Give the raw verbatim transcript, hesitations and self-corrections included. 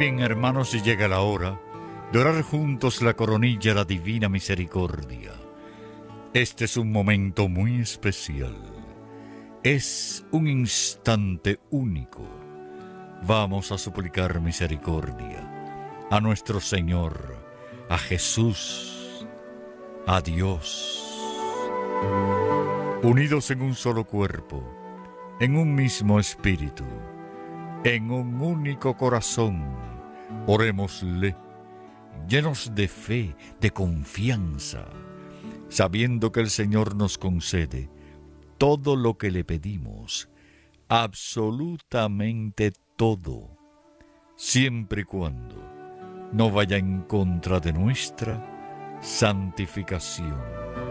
bien, hermanos, llega la hora de orar juntos la coronilla de la Divina Misericordia. Este es un momento muy especial. Es un instante único. Vamos a suplicar misericordia a nuestro Señor, a Jesús, a Dios. Unidos en un solo cuerpo, en un mismo espíritu, en un único corazón, orémosle, llenos de fe, de confianza, sabiendo que el Señor nos concede todo lo que le pedimos, absolutamente todo, siempre y cuando no vaya en contra de nuestra santificación.